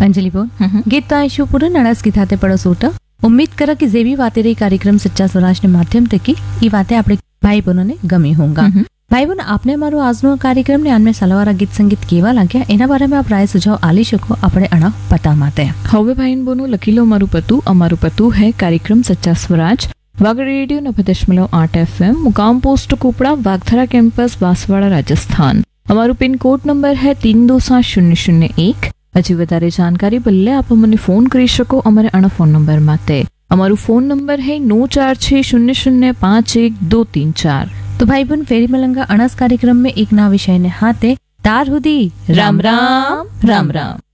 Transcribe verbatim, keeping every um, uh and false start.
अंजलि बोल गीत आयशु पूर्ण नड़स की थाते पड़ो सूटा उम्मीद करा कि जेवी बातें रही कार्यक्रम सच्चा स्वराज ने माध्यम तक की ये बातें આપણે ભાઈ બહેનોને ગમી હોંગા ભાઈ બહેન આપને મારો આજનો કાર્યક્રમ ને આનમે સલવારા ગીત સંગીત કેવા લાગ્યા એના બારેમાં આપ રાય સુझाव આલી શકો આપણે અણા પતા માતે હવે ભાઈ બહેનો લખીલો મારું પતું અમારું પતું है कार्यक्रम सच्चा स्वराज वागड़ रेडियो नब्बे दशमलव आठ एफ एम मुकाम पोस्ट कुपड़ा वागधरा campus Banswara Rajasthan. हमारू pin code number है तीन दो सात शून्य शून्य एक। हजी वधारे जानकारी बदले आप મને फोन કરી શકો અમારે અણા ફોન નંબર માટે। અમારું ફોન નંબર है नौ चार छह शून्य शून्य पाँच एक दो तीन चार। तो भाई बहन फेरी मलंगा अनास कार्यक्रम में एक नवा विषय ने हाथे तार हुदी राम राम राम राम।